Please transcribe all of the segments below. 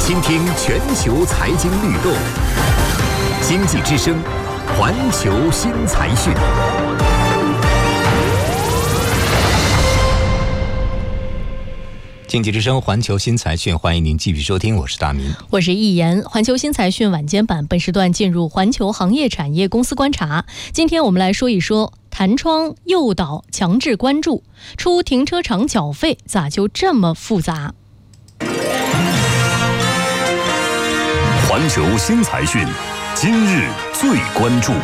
倾听全球财经律动，经济之声，环球新财讯。经济之声环球新财讯，欢迎您继续收听，我是大明， 我是易言。环球新财讯晚间版本时段进入环球行业产业公司观察。今天我们来说一说弹窗诱导强制关注，出停车场缴费咋就这么复杂？ 环球新财讯，今日最关注。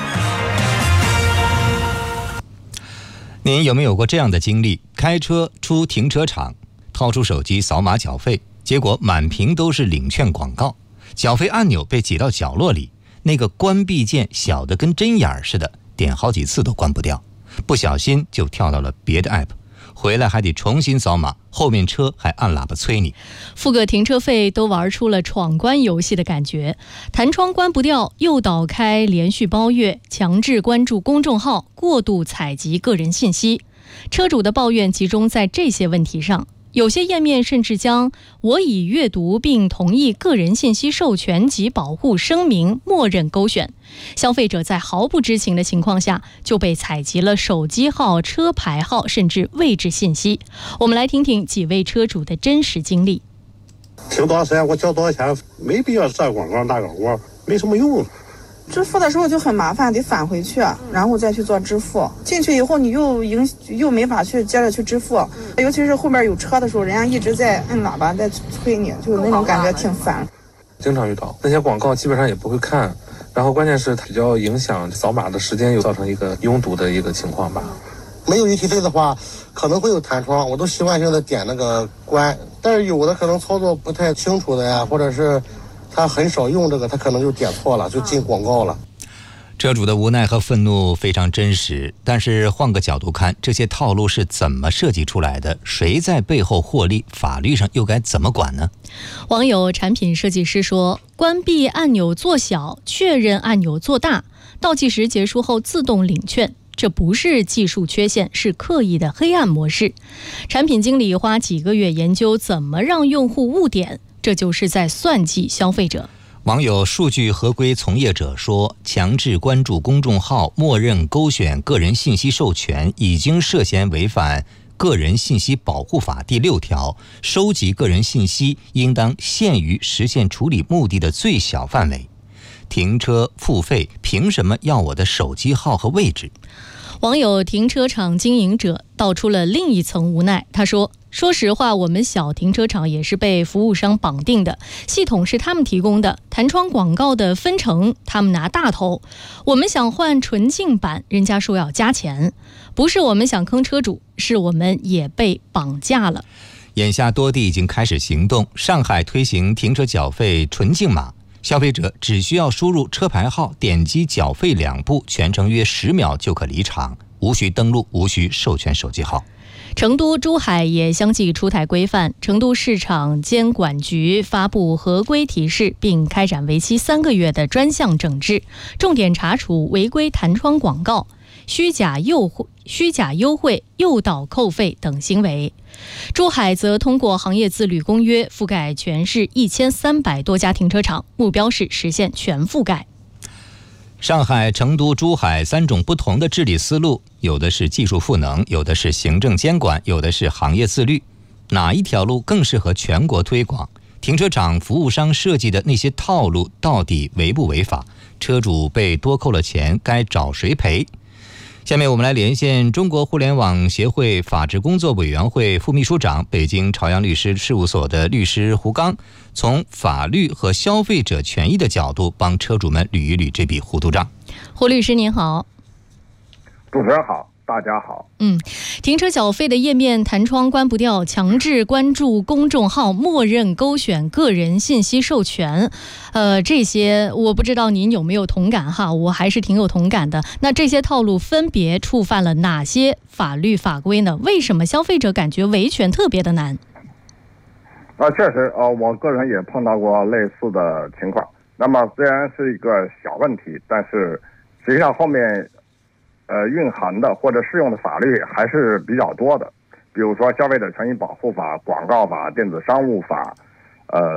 您有没有过这样的经历？开车出停车场，掏出手机扫码缴费，结果满屏都是领券广告，缴费按钮被挤到角落里，那个关闭键小的跟针眼似的，点好几次都关不掉，不小心就跳到了别的 app， 回来还得重新扫码，后面车还按喇叭催你。 付个停车费都玩出了闯关游戏的感觉，弹窗关不掉，诱导开连续包月，强制关注公众号，过度采集个人信息。车主的抱怨集中在这些问题上，有些页面甚至将我已阅读并同意个人信息授权及保护声明默认勾选，消费者在毫不知情的情况下就被采集了手机号、车牌号甚至位置信息。我们来听听几位车主的真实经历。 停多长时间我交多少钱，没必要这广告那广告，没什么用。 支付的时候就很麻烦，得返回去，然后再去做支付。进去以后你又没法去接着去支付，尤其是后面有车的时候，人家一直在按喇叭在催你，就那种感觉挺烦。 经常遇到那些广告，基本上也不会看，然后关键是比较影响扫码的时间，又造成一个拥堵的一个情况吧。 没有ETC的话，可能会有弹窗，我都习惯性的点那个关，但是有的可能操作不太清楚的呀，或者是他很少用这个，他可能就点错了，就进广告了。 车主的无奈和愤怒非常真实，但是换个角度看，这些套路是怎么设计出来的？谁在背后获利？法律上又该怎么管呢？ 网友产品设计师说，关闭按钮做小，确认按钮做大，倒计时结束后自动领券，这不是技术缺陷，是刻意的黑暗模式。产品经理花几个月研究怎么让用户误点，这就是在算计消费者。 网友数据合规从业者说，强制关注公众号，默认勾选个人信息授权，已经涉嫌违反个人信息保护法第6条，收集个人信息应当限于实现处理目的的最小范围。停车付费，凭什么要我的手机号和位置？ 网友停车场经营者道出了另一层无奈，他说，说实话，我们小停车场也是被服务商绑定的，系统是他们提供的，弹窗广告的分成他们拿大头，我们想换纯净版，人家说要加钱，不是我们想坑车主，是我们也被绑架了。 眼下多地已经开始行动，上海推行停车缴费纯净码，消费者只需要输入车牌号，点击缴费2步，全程约10秒就可离场，无需登录，无需授权手机号。 成都、珠海也相继出台规范，成都市场监管局发布合规提示，并开展为期3个月的专项整治，重点查处违规弹窗广告、虚假优惠、诱导扣费等行为。珠海则通过行业自律公约覆盖全市1300多家停车场，目标是实现全覆盖。 上海、成都、珠海3种不同的治理思路，有的是技术赋能，有的是行政监管，有的是行业自律，哪一条路更适合全国推广？停车场服务商设计的那些套路到底违不违法？车主被多扣了钱，该找谁赔？下面我们来连线中国互联网协会法治工作委员会副秘书长、北京朝阳律师事务所的律师胡刚，从法律和消费者权益的角度帮车主们捋一捋这笔糊涂账。 胡律师您好。 主持人好，大家好。 停车缴费的页面弹窗关不掉，强制关注公众号，默认勾选个人信息授权，这些我不知道您有没有同感哈，我还是挺有同感的。那这些套路分别触犯了哪些法律法规呢？为什么消费者感觉维权特别的难？ 确实，我个人也碰到过类似的情况。那么虽然是一个小问题，但是实际上后面蕴含的或者适用的法律还是比较多的，比如说消费者权益保护法、广告法、电子商务法，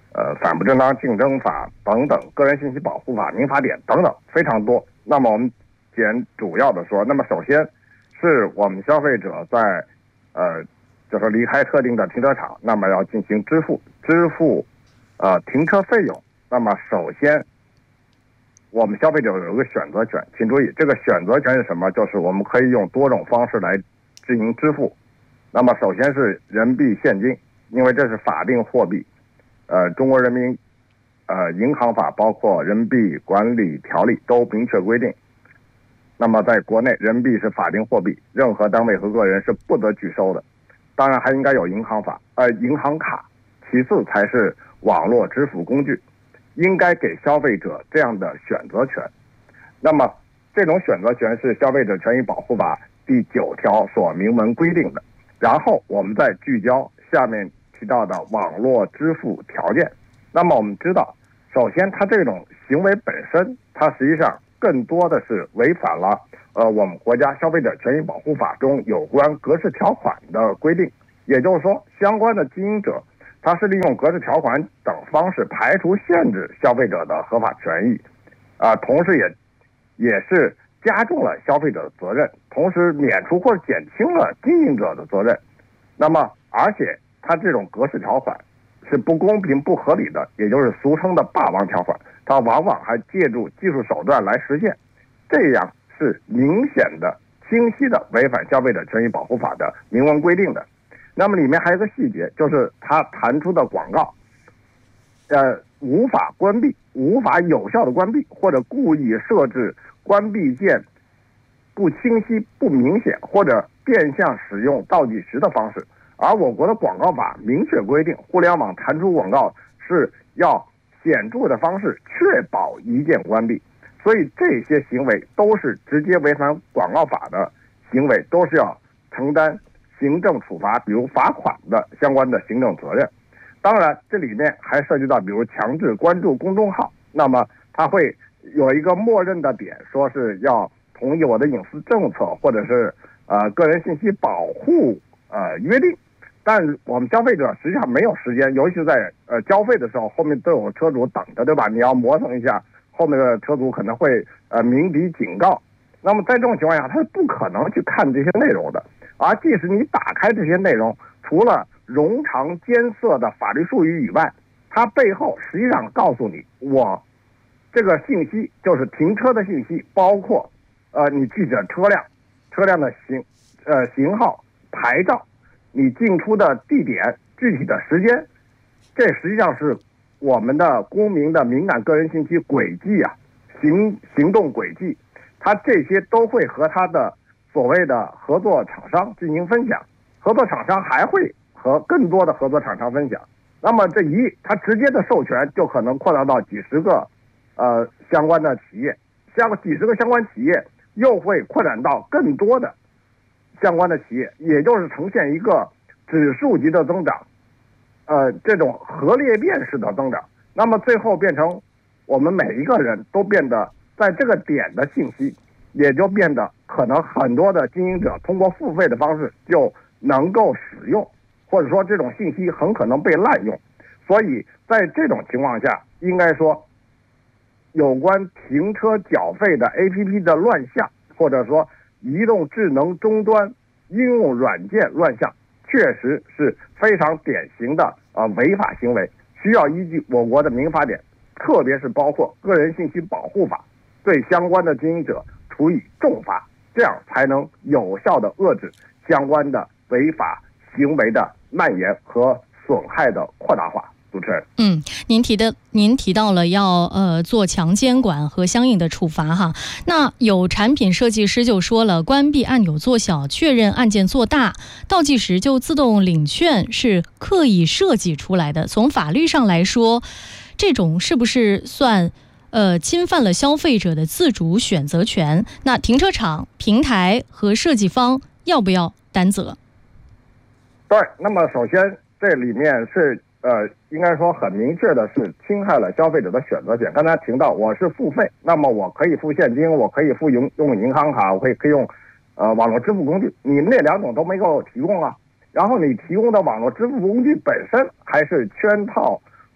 反不正当竞争法等等，个人信息保护法、民法典等等非常多。那么我们简主要的说，那么首先是我们消费者在就是离开特定的停车场，那么要进行支付停车费用。那么首先我们消费者有一个选择权，请注意这个选择权是什么？就是我们可以用多种方式来进行支付。那么首先是人民币现金，因为这是法定货币。中国人民银行法包括人民币管理条例都明确规定，那么在国内人民币是法定货币，任何单位和个人是不得拒收的。当然还应该有银行卡，其次才是网络支付工具，应该给消费者这样的选择权。那么这种选择权是消费者权益保护法第9条所明文规定的。然后我们再聚焦下面提到的网络支付条件。那么我们知道，首先它这种行为本身，它实际上更多的是违反了我们国家消费者权益保护法中有关格式条款的规定。也就是说，相关的经营者他是利用格式条款等方式排除限制消费者的合法权益，同时也是加重了消费者的责任，同时免除或者减轻了经营者的责任。那么而且它这种格式条款是不公平不合理的，也就是俗称的霸王条款，它往往还借助技术手段来实现，这样是明显的清晰的违反消费者权益保护法的明文规定的。那么里面还有一个细节，就是它弹出的广告无法关闭，无法有效的关闭，或者故意设置关闭键不清晰不明显，或者变相使用倒计时的方式。而我国的广告法明确规定，互联网弹出广告是要显著的方式确保一键关闭，所以这些行为都是直接违反广告法的行为，都是要承担行政处罚，比如罚款的相关的行政责任。当然这里面还涉及到比如强制关注公众号，那么它会有一个默认的点，说是要同意我的隐私政策，或者是个人信息保护约定。但我们消费者实际上没有时间，尤其是在交费的时候，后面都有车主等着，对吧？你要磨蹭一下，后面的车主可能会鸣笛警告。那么在这种情况下，他是不可能去看这些内容的。而即使你打开这些内容，除了冗长艰涩的法律术语以外，它背后实际上告诉你，我这个信息就是停车的信息，包括你具体的车辆的型号、牌照，你进出的地点、具体的时间，这实际上是我们的公民的敏感个人信息轨迹行动轨迹，它这些都会和它的所谓的合作厂商进行分享，合作厂商还会和更多的合作厂商分享。那么它直接的授权就可能扩大到几十个相关的企业，几十个相关企业又会扩展到更多的相关的企业，也就是呈现一个指数级的增长，这种核裂变式的增长。那么最后变成我们每一个人都变得在这个点的信息，也就变得可能很多的经营者通过付费的方式就能够使用，或者说这种信息很可能被滥用。所以在这种情况下，应该说有关停车缴费的 APP 的乱象，或者说移动智能终端应用软件乱象，确实是非常典型的违法行为，需要依据我国的民法典，特别是包括个人信息保护法，对相关的经营者处以重罚，这样才能有效的遏制相关的违法行为的蔓延和损害的扩大化。主持人， 您提到了要做强监管和相应的处罚哈。那有产品设计师就说了，关闭按钮做小，确认按键做大，倒计时就自动领券是刻意设计出来的。从法律上来说，这种是不是算侵犯了消费者的自主选择权？那停车场、平台和设计方要不要担责？ 对，那么首先这里面是应该说很明确的是侵害了消费者的选择权。刚才提到我是付费，那么我可以付现金，我可以用银行卡，我可以用网络支付工具，你那两种都没给我提供啊。然后你提供的网络支付工具本身还是圈套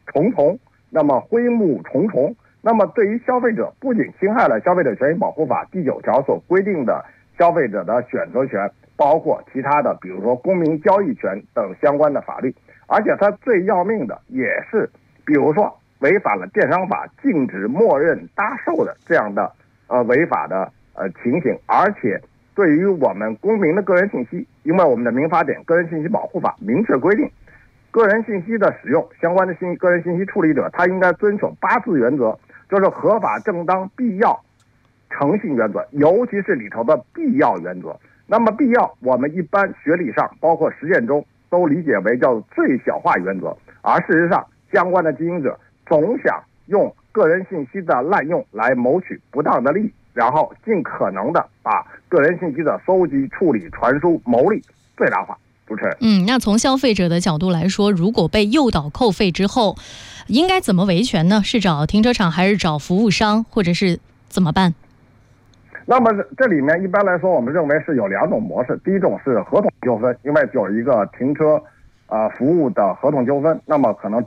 重重，那么灰幕重重。那么对于消费者，不仅侵害了消费者权益保护法第9条所规定的消费者的选择权，包括其他的比如说公民交易权等相关的法律，而且它最要命的也是比如说违反了电商法禁止默认搭售的这样的违法的情形。而且对于我们公民的个人信息，因为我们的民法典个人信息保护法明确规定，个人信息的使用，相关的个人信息处理者他应该遵守8字原则，就是合法、正当、必要、诚信原则，尤其是里头的必要原则。那么必要，我们一般学理上包括实践中都理解为叫最小化原则，而事实上相关的经营者总想用个人信息的滥用来谋取不当的利益，然后尽可能的把个人信息的收集、处理、传输牟利最大化。主持人， 那从消费者的角度来说，如果被诱导扣费之后，应该怎么维权呢？是找停车场，还是找服务商，或者是怎么办？ 那么这里面一般来说，我们认为是有2种模式。第一种是合同纠纷，因为有一个停车服务的合同纠纷，那么可能